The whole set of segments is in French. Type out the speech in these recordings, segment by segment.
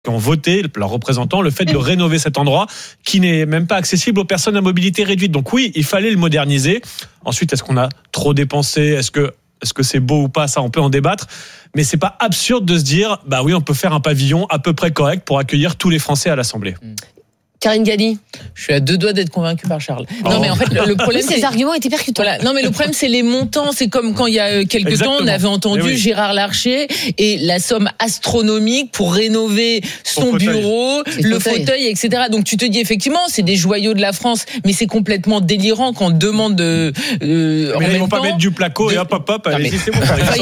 qui ont voté, leurs représentants, le fait de rénover cet endroit qui n'est même pas accessible aux personnes à mobilité réduite. Donc oui, il fallait le moderniser. Ensuite, est-ce qu'on a trop dépensé ? Est-ce que c'est beau ou pas ? Ça, on peut en débattre. Mais c'est pas absurde de se dire, bah oui, on peut faire un pavillon à peu près correct pour accueillir tous les Français à l'Assemblée. Karine Galli. Je suis à 2 doigts d'être convaincue par Charles. Non, mais en fait, le problème, ces arguments étaient percutants. Voilà. Non, mais le problème, c'est les montants. C'est comme quand il y a quelques temps, on avait entendu Gérard Larcher et la somme astronomique pour rénover son bureau, le fauteuil, etc. Donc, tu te dis, effectivement, c'est des joyaux de la France, mais c'est complètement délirant quand on demande de, mais ils vont pas mettre du placo et hop, allez-y, c'est bon.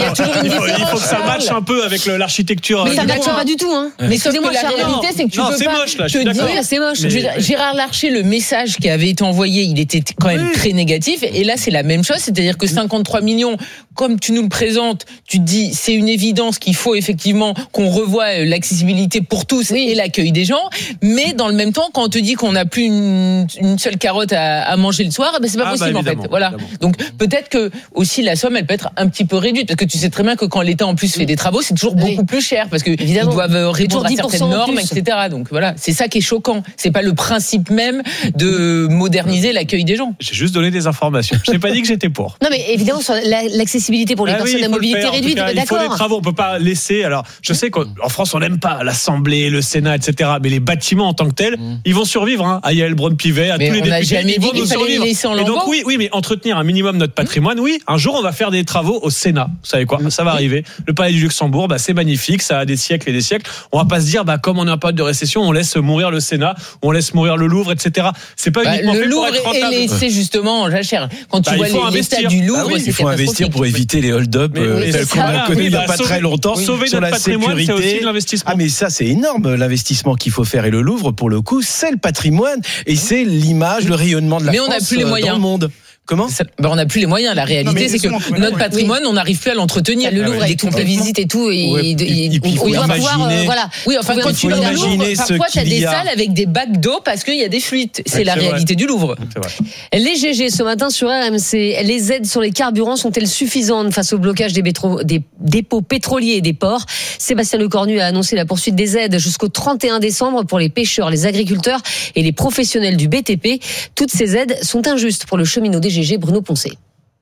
Il faut que ça matche un peu avec l'architecture. Mais ça matche pas du tout, hein. Mais sauf que la réalité, c'est que tu peux pas te dire, c'est moche. Gérard Larcher, le message qui avait été envoyé, il était quand même très négatif. Et là, c'est la même chose. C'est-à-dire que 53 millions, comme tu nous le présentes, tu te dis, c'est une évidence qu'il faut effectivement qu'on revoie l'accessibilité pour tous et l'accueil des gens. Mais dans le même temps, quand on te dit qu'on n'a plus une seule carotte à manger le soir, ben c'est pas possible en fait. Voilà. Donc peut-être que aussi la somme, elle peut être un petit peu réduite. Parce que tu sais très bien que quand l'État en plus fait des travaux, c'est toujours beaucoup plus cher. Parce que ils doivent répondre à certaines normes, etc. Donc voilà, c'est ça qui est choquant. C'est pas le principe même de moderniser l'accueil des gens. J'ai juste donné des informations. Je n'ai pas dit que j'étais pour. Non, mais évidemment, sur l'accessibilité pour les personnes à mobilité réduite, d'accord. Il faut des travaux. On peut pas laisser. Alors, je sais qu'en France, on n'aime pas l'Assemblée, le Sénat, etc. Mais les bâtiments en tant que tels, ils vont survivre. Hein. À Yael Braun-Pivet, à tous les députés, ils vont nous survivre. Et donc oui, mais entretenir un minimum notre patrimoine. Oui, un jour, on va faire des travaux au Sénat. Vous savez quoi ? Ça va arriver. Le Palais du Luxembourg, c'est magnifique. Ça a des siècles et des siècles. On va pas se dire, comme on est en période de récession, on laisse mourir le Sénat, on laisse mourir le Louvre, etc. C'est pas uniquement le fait Louvre pour être rentable. c'est justement jachère. Quand tu vois les stades du Louvre, il faut investir pour éviter les hold-up tels qu'on a connus il n'y a pas très longtemps. Sauver sur notre la patrimoine, sécurité. c'est aussi de l'investissement. Ah mais ça c'est énorme l'investissement qu'il faut faire, et le Louvre pour le coup c'est le patrimoine et c'est l'image, le rayonnement de la France on n'a plus les moyens dans le monde. Comment ? On n'a plus les moyens. La réalité, c'est que notre patrimoine, on n'arrive plus à l'entretenir. Le Louvre, avec toutes les visites et tout, il faut imaginer. Voilà. Oui, enfin, quand tu vas au Louvre, parfois, tu as des salles avec des bacs d'eau parce qu'il y a des fuites. C'est la réalité du Louvre. Les GG ce matin sur RMC, les aides sur les carburants sont-elles suffisantes face au blocage des dépôts pétroliers et des ports ? Sébastien Lecornu a annoncé la poursuite des aides jusqu'au 31 décembre pour les pêcheurs, les agriculteurs et les professionnels du BTP. Toutes ces aides sont injustes pour le cheminot des GG, Bruno Poncet.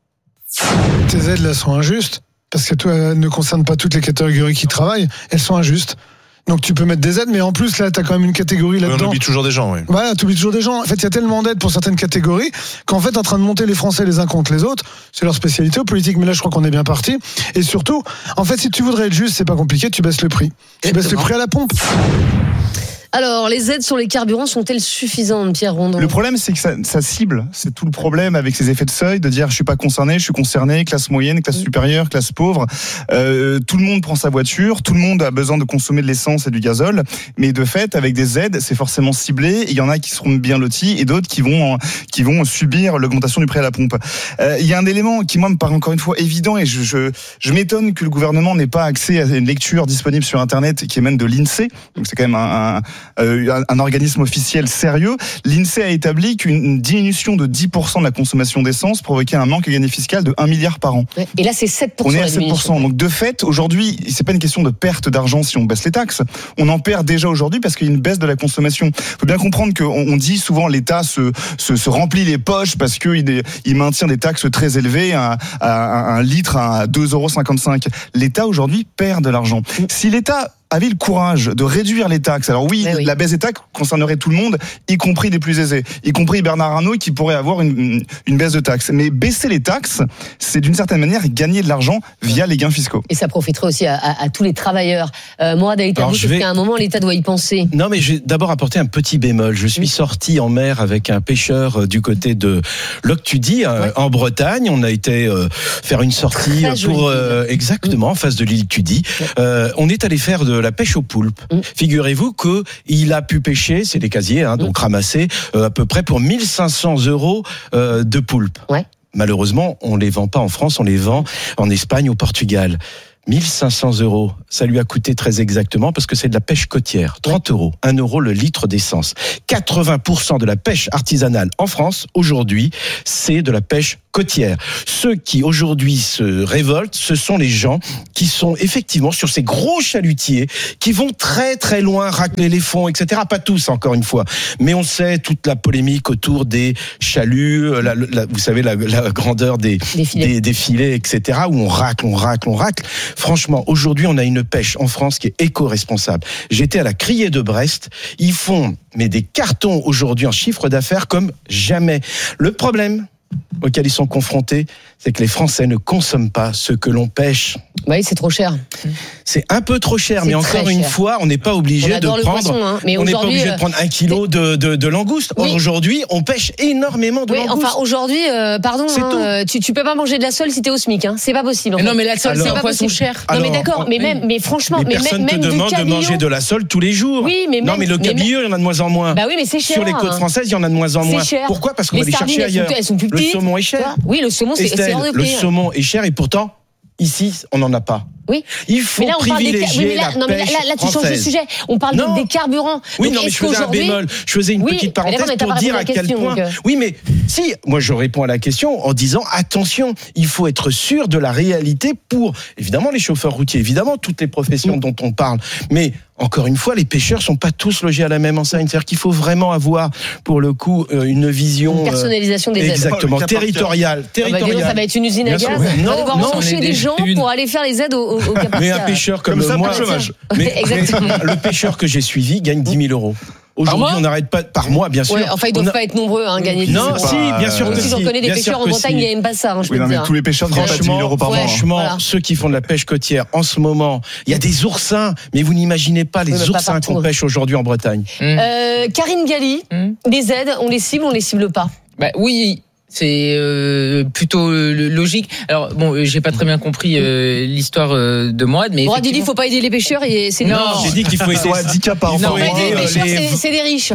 Ces aides-là sont injustes parce qu'elles ne concernent pas toutes les catégories qui travaillent. Elles sont injustes. Donc tu peux mettre des aides, mais en plus là, tu as quand même une catégorie là-dedans. On oublie toujours des gens, oui. Voilà, tu oublies toujours des gens. En fait, il y a tellement d'aides pour certaines catégories qu'en fait, en train de monter les Français les uns contre les autres, c'est leur spécialité politique. Mais là, je crois qu'on est bien parti. Et surtout, en fait, si tu voudrais être juste, c'est pas compliqué, tu baisses le prix. Tu baisses le prix à la pompe. Alors, les aides sur les carburants sont-elles suffisantes, Pierre Rondon ? Le problème, c'est que ça cible. C'est tout le problème avec ces effets de seuil, de dire je suis pas concerné, je suis concerné, classe moyenne, classe supérieure, classe pauvre. Tout le monde prend sa voiture, tout le monde a besoin de consommer de l'essence et du gazole. Mais de fait, avec des aides, c'est forcément ciblé. Il y en a qui seront bien lotis et d'autres qui vont subir l'augmentation du prix à la pompe. Il y a un élément qui, moi, me paraît encore une fois évident, et je m'étonne que le gouvernement n'ait pas accès à une lecture disponible sur Internet qui émane de l'INSEE. Donc c'est quand même un organisme officiel sérieux. L'INSEE a établi qu'une diminution de 10% de la consommation d'essence provoquait un manque à gagner fiscal de 1 milliard par an. Et là, c'est 7%. On est à 7%. Donc, de fait, aujourd'hui, c'est pas une question de perte d'argent si on baisse les taxes. On en perd déjà aujourd'hui parce qu'il y a une baisse de la consommation. Faut bien comprendre qu'on dit souvent l'État se remplit les poches parce qu'il maintient des taxes très élevées à un litre à 2,55 €. L'État aujourd'hui perd de l'argent. Si l'État avait le courage de réduire les taxes. Alors oui, la baisse des taxes concernerait tout le monde, y compris les plus aisés, y compris Bernard Arnault qui pourrait avoir une baisse de taxes. Mais baisser les taxes, c'est d'une certaine manière gagner de l'argent via les gains fiscaux. Et ça profiterait aussi à tous les travailleurs. Mourad Aïtabou, est-ce qu'à un moment l'État doit y penser ? Non, mais je vais d'abord apporter un petit bémol. Je suis sorti en mer avec un pêcheur du côté de Loctudy, en Bretagne. On a été faire une sortie pour exactement en face de l'île Tudy. On est allé faire de la pêche aux poulpes. Figurez-vous qu'il a pu pêcher, c'est des casiers, donc ramasser à peu près pour 1 500 € de poulpes. Malheureusement, on les vend pas en France, on les vend en Espagne, au Portugal. 1500 €. Ça lui a coûté très exactement parce que c'est de la pêche côtière. 30 €, 1 € le litre d'essence. 80% de la pêche artisanale en France, aujourd'hui, c'est de la pêche côtière. Ceux qui aujourd'hui se révoltent, ce sont les gens qui sont effectivement sur ces gros chalutiers, qui vont très très loin racler les fonds, etc. Pas tous, encore une fois. Mais on sait toute la polémique autour des chaluts, vous savez, la grandeur des filets, etc. Où on racle. Franchement, aujourd'hui, on a une pêche en France qui est éco-responsable. J'étais à la Criée de Brest. Ils font des cartons aujourd'hui en chiffre d'affaires comme jamais. Le problème auquel ils sont confrontés, c'est que les Français ne consomment pas ce que l'on pêche. Oui, c'est trop cher. C'est un peu trop cher, mais encore une fois, on n'est pas obligé de prendre. Poisson, mais on n'est pas obligé de prendre 1 kilo de langoustes. Oui. Aujourd'hui, on pêche énormément de langoustes. Enfin, aujourd'hui, tu peux pas manger de la sole si t'es au SMIC. C'est pas possible. En fait. Non, mais la sole, c'est un poisson cher. Non, mais d'accord. Mais franchement, personne ne te demande de manger de la sole tous les jours. Oui, mais non, mais le cabillaud, il y en a de moins en moins. Bah oui, mais c'est cher. Sur les côtes françaises, il y en a de moins en moins. C'est cher. Pourquoi ? Parce qu'on va les chercher ailleurs. Elles sont plus petites. Le saumon est cher. Oui, le saumon, c'est hors de prix. Le saumon est cher et pourtant, ici, on n'en a pas. Oui. Il faut privilégier la pêche là, tu changes de sujet. On parle des carburants. Oui, non, mais je faisais un bémol. Je faisais une petite parenthèse pour dire à quel point. Oui, mais si, moi je réponds à la question en disant attention, il faut être sûr de la réalité pour, évidemment, les chauffeurs routiers, évidemment, toutes les professions dont on parle. Mais encore une fois, les pêcheurs sont pas tous logés à la même enseigne. C'est-à-dire qu'il faut vraiment avoir, pour le coup, une vision. Une personnalisation des aides. Exactement. Territoriale. Ça va être une usine à gaz. On va devoir embaucher des gens pour aller faire les aides aux capacitaires. Mais un pêcheur comme moi, mais le pêcheur que j'ai suivi gagne 10 000 €. Aujourd'hui, on n'arrête pas par mois, bien sûr. Ouais, enfin, ils doivent pas être nombreux à gagner 10 000 €. Non, si, bien sûr que si. J'en connais des pêcheurs en Bretagne, ils n'aiment pas ça. Oui, non, mais tous les pêcheurs ne gagnent pas 10 000 € par mois. Franchement, ceux qui font de la pêche côtière, en ce moment, il y a des oursins, mais vous n'imaginez pas les oursins qu'on pêche aujourd'hui en Bretagne. Karine Galli, des aides, on les cible pas? Bah oui. C'est plutôt logique. Alors bon, j'ai pas très bien compris l'histoire de Mourad, mais Mourad dit faut pas aider les pêcheurs et c'est non, j'ai dit qu'il faut aider handicap par enfant. Les pêcheurs c'est des riches.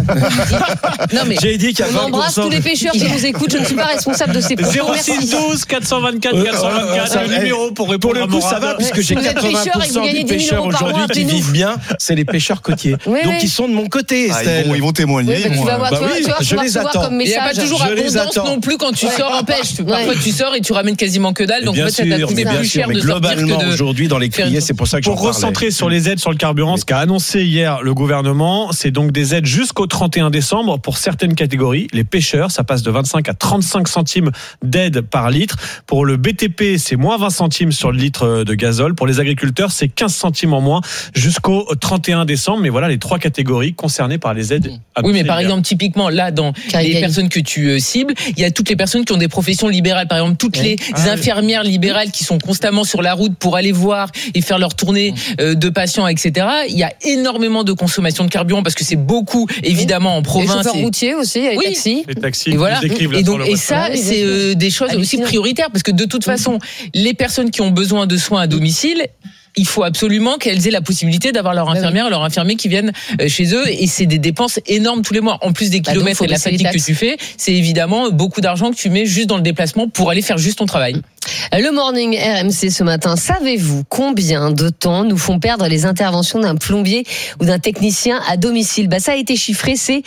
Non mais j'ai dit qu'il y a 20%. On embrasse tous les pêcheurs qui nous écoutent. Je ne suis pas responsable de ces propos. 0612 424 424 le numéro pour répondre à Mourad. Ça va puisque j'ai 80% des pêcheurs aujourd'hui qui vivent bien, c'est les pêcheurs côtiers. Donc ils sont de mon côté, Estelle. Ils vont témoigner. Je les attends. Il n'y a pas toujours abondance non plus quand tu sors en pêche. Parfois tu sors et tu ramènes quasiment que dalle, donc en fait ça t'a coûté plus cher de sortir globalement que de... aujourd'hui dans les criers, c'est pour ça que j'en parlais. Pour recentrer sur les aides sur le carburant, ce qu'a annoncé hier le gouvernement, c'est donc des aides jusqu'au 31 décembre pour certaines catégories. Les pêcheurs, ça passe de 25 à 35 centimes d'aide par litre. Pour le BTP, c'est moins 20 centimes sur le litre de gazole. Pour les agriculteurs, c'est 15 centimes en moins jusqu'au 31 décembre. Mais voilà les 3 catégories concernées par les aides. Oui, mais par exemple, typiquement, là, dans les personnes que tu cibles, il y a toutes les personnes qui ont des professions libérales. Par exemple, toutes les infirmières libérales qui sont constamment sur la route pour aller voir et faire leur tournée de patients, etc. Il y a énormément de consommation de carburant parce que c'est beaucoup, évidemment, en province. Les chauffeurs routiers aussi, les taxis. Les taxis, et voilà. Et ça, c'est des choses aussi prioritaires parce que de toute façon, les personnes qui ont besoin de soins à domicile, il faut absolument qu'elles aient la possibilité d'avoir leur infirmière, leur infirmier qui viennent chez eux, et c'est des dépenses énormes tous les mois. En plus des kilomètres et de la fatigue que tu fais, c'est évidemment beaucoup d'argent que tu mets juste dans le déplacement pour aller faire juste ton travail. Le morning RMC ce matin. Savez-vous combien de temps nous font perdre les interventions d'un plombier ou d'un technicien à domicile? Ça a été chiffré, c'est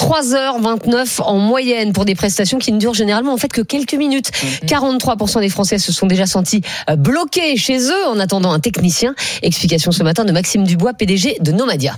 3h29 en moyenne pour des prestations qui ne durent généralement en fait que quelques minutes. 43% des Français se sont déjà sentis bloqués chez eux en attendant un technicien. Explication ce matin de Maxime Dubois, PDG de Nomadia.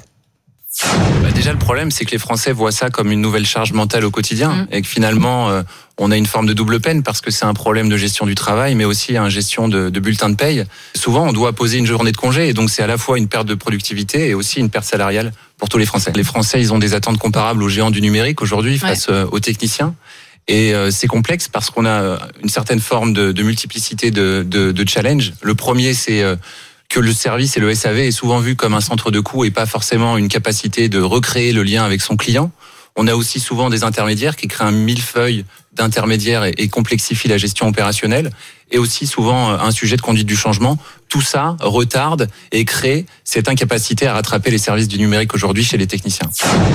Déjà, le problème, c'est que les Français voient ça comme une nouvelle charge mentale au quotidien et que finalement, on a une forme de double peine parce que c'est un problème de gestion du travail, mais aussi une gestion de bulletin de paye. Souvent, on doit poser une journée de congé et donc c'est à la fois une perte de productivité et aussi une perte salariale pour tous les Français. Les Français, ils ont des attentes comparables aux géants du numérique aujourd'hui face aux techniciens. Et c'est complexe parce qu'on a une certaine forme de multiplicité de challenge. Le premier, c'est que le service et le SAV est souvent vu comme un centre de coût et pas forcément une capacité de recréer le lien avec son client. On a aussi souvent des intermédiaires qui créent un millefeuille d'intermédiaires et complexifie la gestion opérationnelle, et aussi souvent un sujet de conduite du changement. Tout ça retarde et crée cette incapacité à rattraper les services du numérique aujourd'hui chez les techniciens.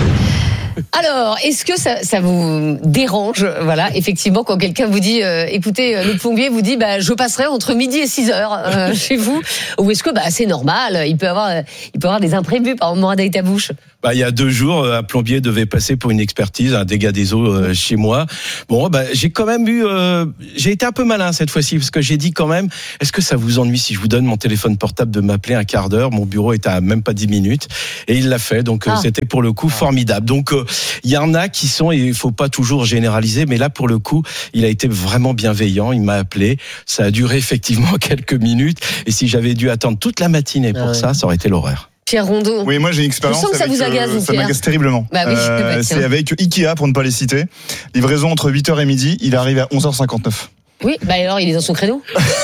Alors, est-ce que ça vous dérange, voilà, effectivement, quand quelqu'un vous dit, écoutez, le plombier vous dit, je passerai entre midi et 6h chez vous, ou est-ce que c'est normal, il peut avoir des imprévus, par exemple, Morad Aitabouche. Il y a 2 jours, un plombier devait passer pour une expertise, un dégât des eaux chez moi. Bon, j'ai quand même j'ai été un peu malin cette fois-ci, parce que j'ai dit quand même, est-ce que ça vous ennuie si je vous donne mon téléphone portable de m'appeler un quart d'heure? Mon bureau est à même pas 10 minutes. Et il l'a fait, donc c'était pour le coup formidable. Donc, il y en a qui sont, et il faut pas toujours généraliser, mais là, pour le coup, il a été vraiment bienveillant. Il m'a appelé. Ça a duré effectivement quelques minutes. Et si j'avais dû attendre toute la matinée pour ça aurait été l'horreur. Pierre Rondeau. Oui, moi j'ai une expérience. Je sens que ça vous agace, ça m'agace terriblement. Oui, c'est avec Ikea, pour ne pas les citer. Livraison entre 8h et midi, il arrive à 11h59. Oui, alors il est dans son créneau.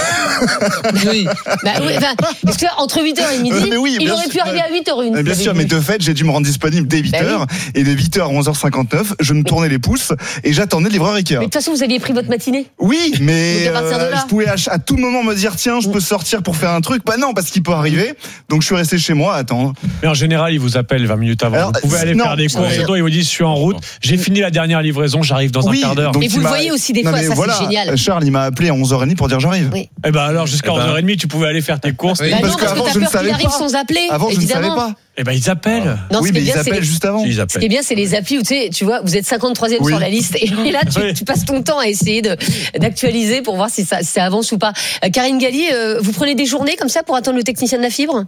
Oui. Parce que entre 8h et midi, il aurait pu arriver à 8h01. Bien sûr, mais de fait, j'ai dû me rendre disponible dès 8h. Et de 8h à 11h59, je me tournais les pouces et j'attendais le livreur Ikea. Mais de toute façon, vous aviez pris votre matinée. Oui, mais je pouvais à tout moment me dire, tiens, je peux sortir pour faire un truc. Non, parce qu'il peut arriver. Donc je suis resté chez moi à attendre. Mais en général, il vous appelle 20 minutes avant. Vous pouvez aller faire des courses. Il vous dit, je suis en route. J'ai fini la dernière livraison, j'arrive dans un quart d'heure. Et vous le voyez aussi des fois, ça c'est génial. Charles, il m'a appelé à 11h30 pour dire j'arrive. Oui. Et alors jusqu'à 11h30, tu pouvais aller faire tes courses. Parce qu'avant je ne savais pas. Sans appeler. Avant je ne savais pas. Ils appellent. Non, oui, mais ils appellent juste avant. Ce qui est bien, c'est les applis où tu vois, vous êtes 53e sur la liste et là tu passes ton temps à essayer d'actualiser pour voir si ça avance ou pas. Karine Galli, vous prenez des journées comme ça pour attendre le technicien de la fibre?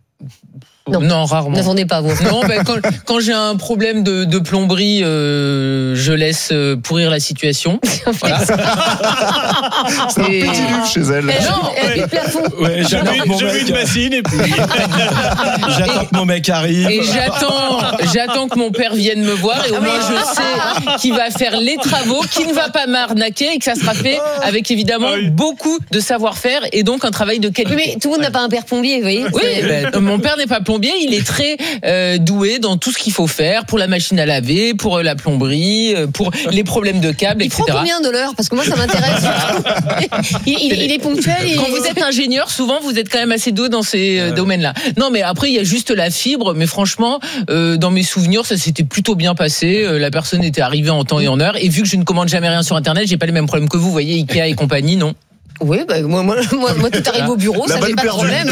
Non, rarement. N'attendez pas, vous. Non, quand j'ai un problème de plomberie, je laisse pourrir la situation. Voilà. C'est un petit livre chez elle. J'ai vu une bassine et puis j'attends que mon mec arrive. Et j'attends que mon père vienne me voir et au moins je sais qu'il va faire les travaux, qu'il ne va pas m'arnaquer et que ça sera fait avec évidemment beaucoup de savoir-faire et donc un travail de qualité. Mais tout le monde n'a pas un père plombier, vous voyez. Oui, mon père n'est pas plombier. Il est très doué dans tout ce qu'il faut faire pour la machine à laver, pour la plomberie, pour les problèmes de câbles, etc. Il prend combien de l'heure? Parce que moi, ça m'intéresse. il est ponctuel. Quand vous êtes ingénieur, souvent, vous êtes quand même assez doué dans ces domaines-là. Non, mais après, il y a juste la fibre. Mais franchement, dans mes souvenirs, ça s'était plutôt bien passé. La personne était arrivée en temps et en heure. Et vu que je ne commande jamais rien sur Internet, j'ai pas les mêmes problèmes que vous. Vous voyez, Ikea et compagnie, non? Oui, moi, tout arrive au bureau, ça fait pas de problème.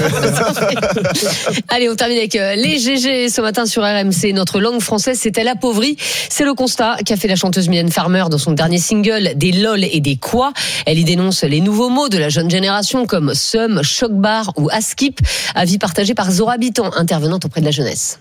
Allez, on termine avec les GG ce matin sur RMC. Notre langue française s'est-elle appauvrie? C'est le constat qu'a fait la chanteuse Mylène Farmer dans son dernier single, des lol et des quoi. Elle y dénonce les nouveaux mots de la jeune génération comme seum, choc-bar ou askip. Avis partagé par Zora Bitan, intervenante auprès de la jeunesse.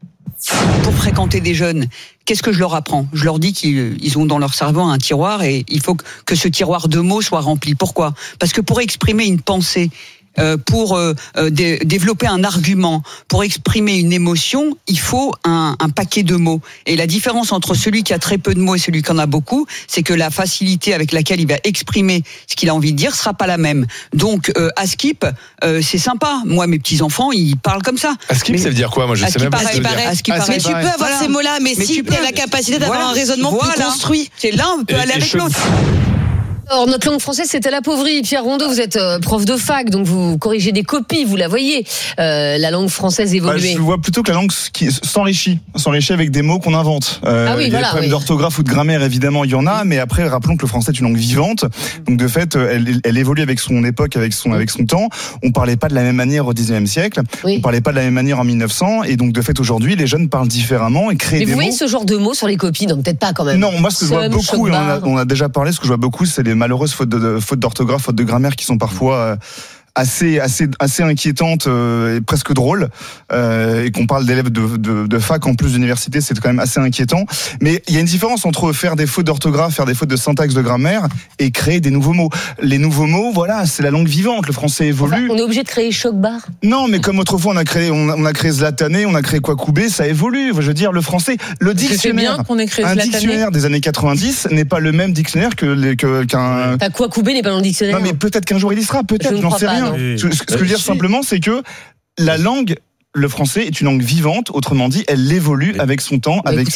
Pour fréquenter des jeunes, qu'est-ce que je leur apprends? Je leur dis qu'ils ont dans leur cerveau un tiroir et il faut que ce tiroir de mots soit rempli. Pourquoi? Parce que pour exprimer une pensée, pour développer un argument, pour exprimer une émotion, il faut un paquet de mots. Et la différence entre celui qui a très peu de mots et celui qui en a beaucoup, c'est que la facilité avec laquelle il va exprimer ce qu'il a envie de dire sera pas la même. Donc, Askip, c'est sympa. Moi, mes petits-enfants, ils parlent comme ça. Askip, ça veut dire quoi? Moi, je sais même pas ce que ça veut dire. Mais tu peux avoir ces mots-là, mais si tu as la capacité d'avoir un raisonnement plus construit, c'est là on peut aller avec l'autre. Alors, notre langue française s'est-elle appauvrie? Pierre Rondeau, vous êtes prof de fac, donc vous corrigez des copies, vous la voyez, la langue française évoluer. Je vois plutôt que la langue s'enrichit avec des mots qu'on invente. Il y a des problèmes d'orthographe ou de grammaire, évidemment, il y en a, mais après, rappelons que le français est une langue vivante, donc de fait, elle évolue avec son époque, avec son temps. On parlait pas de la même manière au 19e siècle, on parlait pas de la même manière en 1900, et donc de fait, aujourd'hui, les jeunes parlent différemment et créent des mots. Mais vous voyez ce genre de mots sur les copies, donc peut-être pas quand même. Non, moi, ce que je vois beaucoup, et on a déjà parlé, ce que je vois beaucoup, c'est les malheureuses fautes d'orthographe, fautes de grammaire qui sont parfois assez inquiétantes et presque drôles, et qu'on parle d'élèves de fac en plus d'université, c'est quand même assez inquiétant. Mais il y a une différence entre faire des fautes d'orthographe, faire des fautes de syntaxe, de grammaire, et créer des nouveaux mots. Les nouveaux mots, voilà, c'est la langue vivante. Le français évolue. On est obligé de créer choc-bar? Non, mais comme autrefois on a créé Zlatané, on a créé Kwakubé, ça évolue. Je veux dire, le français, le dictionnaire, bien qu'on ait créé Zlatané. Un dictionnaire des années 90 n'est pas le même dictionnaire qu'un. Kwakubé n'est pas dans le dictionnaire. Non, mais peut-être qu'un jour il y sera, peut-être, j'en sais rien. Ce que je veux dire simplement, c'est que la langue le français est une langue vivante, autrement dit, elle évolue avec son temps, avec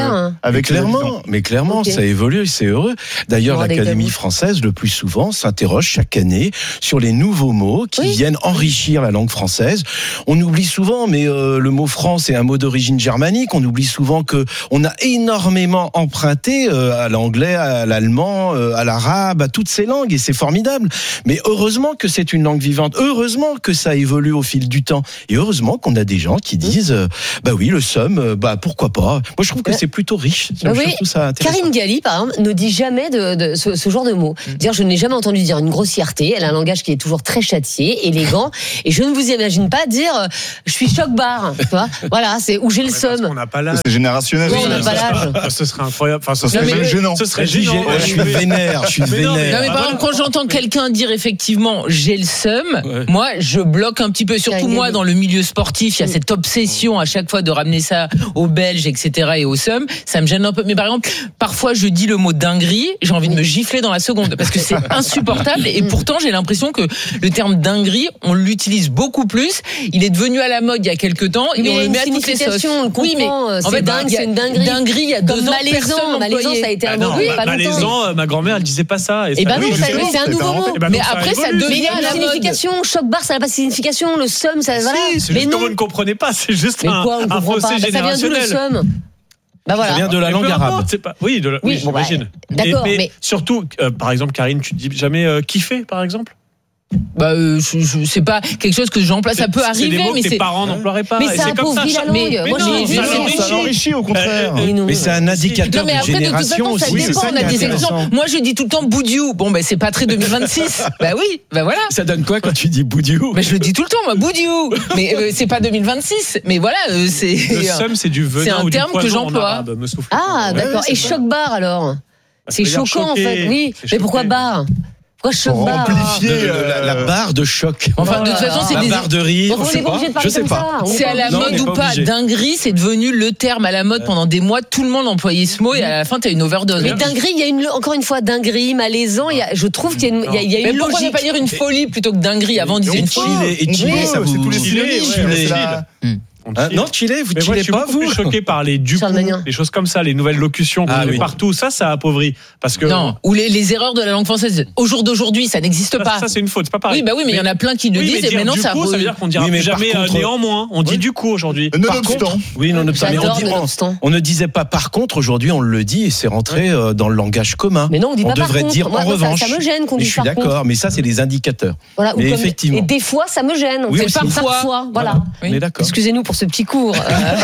clairement, okay. Ça évolue, c'est heureux. D'ailleurs, l'Académie française, le plus souvent, s'interroge chaque année sur les nouveaux mots qui viennent enrichir la langue française. On oublie souvent, mais le mot France est un mot d'origine germanique. On oublie souvent que on a énormément emprunté à l'anglais, à l'allemand, à l'arabe, à toutes ces langues, et c'est formidable. Mais heureusement que c'est une langue vivante. Heureusement que ça évolue au fil du temps. Et heureusement qu'on a des gens qui disent bah oui, le somme, pourquoi pas. Moi je trouve que c'est plutôt riche. Ça Karine Galli par exemple ne dit jamais de ce genre de mots. Dire je n'ai jamais entendu dire une grossièreté. Elle a un langage qui est toujours très châtié, élégant, et je ne vous imagine pas dire je suis choc-barre, tu vois. Voilà, c'est où j'ai le somme. On n'a pas l'âge. C'est générationnel. On n'a pas l'âge. Ce serait incroyable. Enfin, ce serait même gênant. Ce serait gênant. Je suis vénère. Non, mais par exemple, quand j'entends quelqu'un dire effectivement j'ai le seum, moi je bloque un petit peu. Surtout moi dans le milieu sportif, il y a cette obsession à chaque fois de ramener ça aux Belges, etc. et au seum. Ça me gêne un peu. Mais par exemple, parfois je dis le mot dinguerie, j'ai envie de me gifler dans la seconde parce que c'est insupportable. Et pourtant j'ai l'impression que le terme dinguerie, on l'utilise beaucoup plus. Il est devenu à la mode il y a quelques temps et on le met à toutes les sauces. Oui, mais en fait, dingue, c'est une dinguerie. Dinguerie, il y a 2 ans, malaisant, ça a été un mot. Malaisant, ma grand-mère, elle disait pas ça. Et ben non, c'est un nouveau mot. Mais après, ça devient la signification. Choc-barre, ça n'a pas de signification. Le seum, ça, voilà. C'est juste que vous ne comprenez pas. C'est juste un fossé générationnel. Ça vient d'où le seum? Bah voilà. Ça vient de la langue arabe. Oui, j'imagine. D'accord, mais surtout, par exemple, Karine, tu dis jamais kiffer, par exemple? Bah, c'est pas quelque chose que j'emploie. Ça peut arriver, mais tes parents n'emploieraient pas. Mais ça appauvrit la langue. Moi, ça enrichit au contraire. Mais c'est un indicateur de génération aussi. Ça dépend. On a des exemples. Moi, je dis tout le temps Boudiou. Bon, ben c'est pas très 2026. Bah oui, bah voilà. Ça donne quoi quand tu dis Boudiou? Mais je le dis tout le temps, moi, Boudiou. Mais c'est pas 2026. Mais voilà, c'est. Le seum, c'est du venin. C'est un terme que j'emploie. Ah, d'accord. Et choc-barre alors? C'est choquant en fait. Oui. Mais pourquoi barre? Choc-barre. Amplifier la barre de choc. Enfin, de toute façon, c'est la barre de rire. Je sais pas. C'est à la mode ou pas. Dinguerie, c'est devenu le terme à la mode pendant des mois. Tout le monde employait ce mot et à la fin, t'as une overdose. Mais dinguerie, il y a encore une fois dinguerie, malaisant. Je trouve qu'il y a une logique. Pourquoi ne pas dire une folie plutôt que dinguerie? Avant, on disait une folie. Et chiller, ça vous. C'est tous les synonymes. Non, chillez, vous chillez pas, vous. Je suis choqué par les du coup, les choses comme ça, les nouvelles locutions qu'on met partout. Ça appauvrit. Parce que. Non, ou les erreurs de la langue française. Au jour d'aujourd'hui, ça n'existe pas. Ça, c'est une faute, c'est pas pareil. Oui, bah oui, mais il y en a plein qui le disent et maintenant ça. Ça veut dire qu'on dira jamais néanmoins. On dit du coup aujourd'hui. Nonobstant. Oui, nonobstant. On ne disait pas par contre, aujourd'hui on le dit et c'est rentré dans le langage commun. Mais non, on dit pas par contre. On devrait dire en revanche. Ça me gêne qu'on dise par contre. Je suis d'accord, mais ça, c'est les indicateurs. Voilà, effectivement. Et des fois, ça me gêne. Oui, parfois. Voilà. Excusez-nous pour ce petit cours.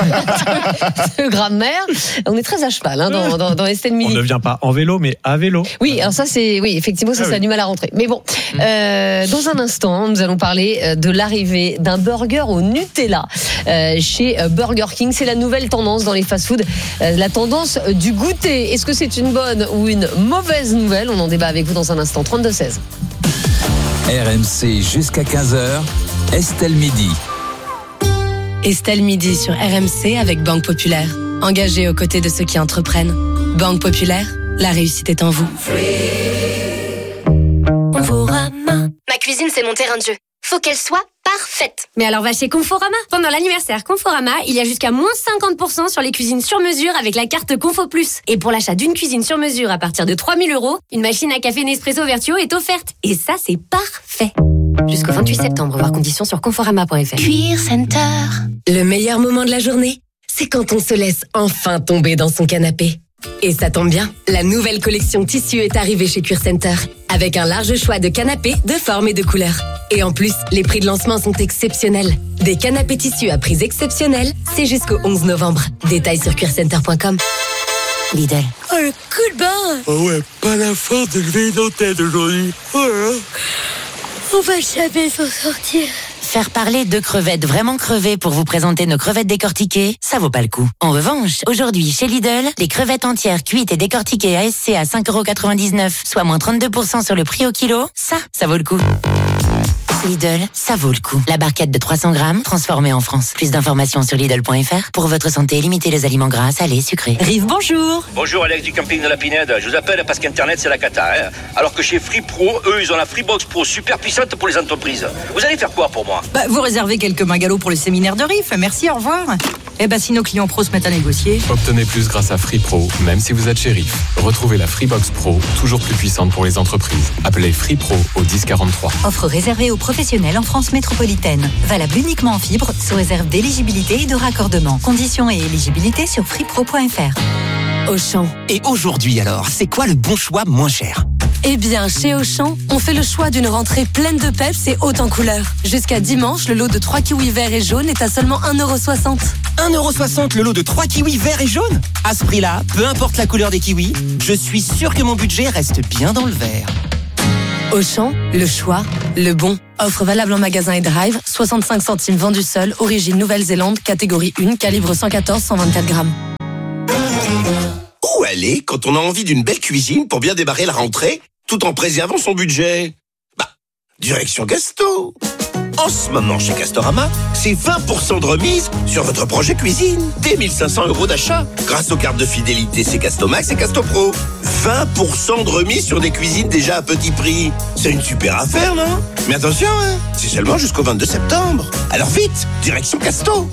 De grammaire. On est très à cheval dans Estelle Midi. On ne vient pas en vélo, mais à vélo. Oui, alors ça effectivement, ça a du mal à rentrer. Mais bon, dans un instant, nous allons parler de l'arrivée d'un burger au Nutella chez Burger King. C'est la nouvelle tendance dans les fast-foods, la tendance du goûter. Est-ce que c'est une bonne ou une mauvaise nouvelle? On en débat avec vous dans un instant. 32-16. RMC jusqu'à 15h, Estelle Midi. Estelle Midi sur RMC avec Banque Populaire. Engagée aux côtés de ceux qui entreprennent. Banque Populaire, la réussite est en vous. Conforama. Ma cuisine, c'est mon terrain de jeu. Faut qu'elle soit parfaite. Mais alors va chez Conforama. Pendant l'anniversaire Conforama, il y a jusqu'à moins 50% sur les cuisines sur mesure avec la carte Confo Plus. Et pour l'achat d'une cuisine sur mesure à partir de 3 000 €, une machine à café Nespresso Vertuo est offerte. Et ça, c'est parfait. Jusqu'au 28 septembre, voir conditions sur conforama.fr. Cuir Center. Le meilleur moment de la journée, c'est quand on se laisse enfin tomber dans son canapé. Et ça tombe bien, la nouvelle collection tissu est arrivée chez Cuir Center. Avec un large choix de canapés, de formes et de couleurs. Et en plus, les prix de lancement sont exceptionnels. Des canapés tissus à prix exceptionnels, c'est jusqu'au 11 novembre. Détails sur cuircenter.com. Lidl. Oh, le coup de barre. Oh ouais, pas la force de lever nos têtes aujourd'hui. Oh là là. On va jamais s'en sortir. Faire parler de crevettes vraiment crevées pour vous présenter nos crevettes décortiquées, ça vaut pas le coup. En revanche, aujourd'hui, chez Lidl, les crevettes entières cuites et décortiquées ASC à 5,99 €, soit moins 32% sur le prix au kilo, ça vaut le coup. Lidl, ça vaut le coup. La barquette de 300 grammes, transformée en France. Plus d'informations sur Lidl.fr. Pour votre santé, limitez les aliments gras, salés, sucrés. Rive, bonjour. Bonjour Alex du camping de la Pinède. Je vous appelle parce qu'Internet c'est la cata. Hein. Alors que chez Free Pro, eux, ils ont la Freebox Pro super puissante pour les entreprises. Vous allez faire quoi pour moi ? Vous réservez quelques magalots pour le séminaire de Riff. Merci, au revoir. Si nos clients pros se mettent à négocier. Obtenez plus grâce à Free Pro, même si vous êtes chez Riff. Retrouvez la Freebox Pro, toujours plus puissante pour les entreprises. Appelez Free Pro au 1043. Offre réservée aux professionnels en France métropolitaine. Valable uniquement en fibre, sous réserve d'éligibilité et de raccordement. Conditions et éligibilité sur freepro.fr. Auchan. Et aujourd'hui alors, c'est quoi le bon choix moins cher ? Eh bien, chez Auchan, on fait le choix d'une rentrée pleine de peps et haute en couleurs. Jusqu'à dimanche, le lot de 3 kiwis verts et jaunes est à seulement 1,60€. 1,60€ le lot de 3 kiwis verts et jaunes ? À ce prix-là, peu importe la couleur des kiwis, je suis sûr que mon budget reste bien dans le vert. Auchan, le choix, le bon. Offre valable en magasin et drive, 65 centimes vendu seul, origine Nouvelle-Zélande, catégorie 1, calibre 114-124 grammes. Où aller quand on a envie d'une belle cuisine pour bien démarrer la rentrée, tout en préservant son budget ? Direction Gasto. En ce moment, chez Castorama, c'est 20% de remise sur votre projet cuisine. Dès 1 500 € d'achat. Grâce aux cartes de fidélité C'est Castomax et Castopro. 20% de remise sur des cuisines déjà à petit prix. C'est une super affaire, non ? Mais attention, c'est seulement jusqu'au 22 septembre. Alors vite, direction Casto.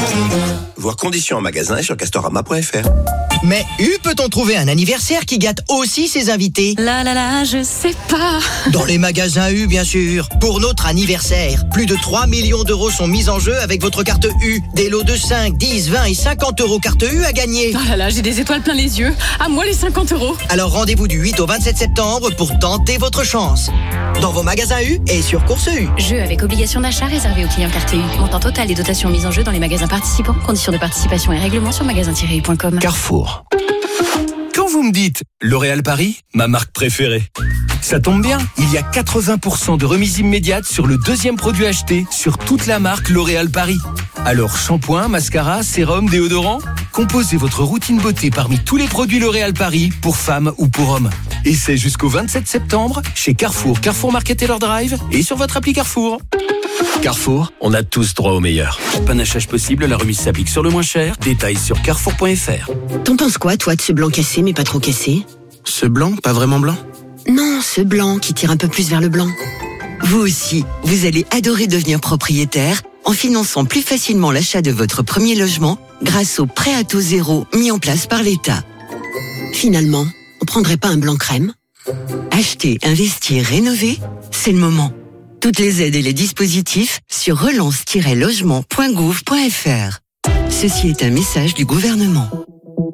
Voir conditions en magasin et sur castorama.fr. Mais peut-on trouver un anniversaire qui gâte aussi ses invités ? Je sais pas. Dans les magasins U, bien sûr. Pour notre anniversaire, plus de 3 millions d'euros sont mis en jeu avec votre carte U. Des lots de 5, 10, 20 et 50 € carte U à gagner. J'ai des étoiles plein les yeux. À moi les 50 €. Alors rendez-vous du 8 au 27 septembre pour tenter votre chance. Dans vos magasins U et sur Course U. Jeu avec obligation d'achat réservé aux clients carte U. Montant total des dotations mises en jeu dans les magasins participants. Conditions de participation et règlements sur magasin-u.com. Carrefour. Quand vous me dites L'Oréal Paris, ma marque préférée, ça tombe bien, il y a 80% de remise immédiate sur le deuxième produit acheté sur toute la marque L'Oréal Paris. Alors shampoing, mascara, sérum, déodorant, composez votre routine beauté parmi tous les produits L'Oréal Paris pour femmes ou pour hommes. Et c'est jusqu'au 27 septembre chez Carrefour, Carrefour Market Taylor Drive et sur votre appli Carrefour. Carrefour, on a tous droit au meilleur. Panachage possible, la remise s'applique sur le moins cher. Détails sur carrefour.fr. T'en penses quoi, toi, de ce blanc cassé, mais pas trop cassé ? Ce blanc, pas vraiment blanc ? Non, ce blanc qui tire un peu plus vers le blanc. Vous aussi, vous allez adorer devenir propriétaire en finançant plus facilement l'achat de votre premier logement grâce au prêt à taux zéro mis en place par l'État. Finalement, on prendrait pas un blanc crème ? Acheter, investir, rénover, c'est le moment. Toutes les aides et les dispositifs sur relance-logement.gouv.fr. Ceci est un message du gouvernement.